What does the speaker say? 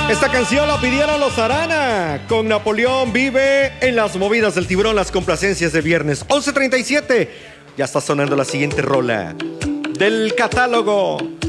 Esta canción la pidieron los Arana. Con Napoleón vive en las movidas del tiburón, las complacencias de viernes. 11:37. Ya está sonando la siguiente rola del catálogo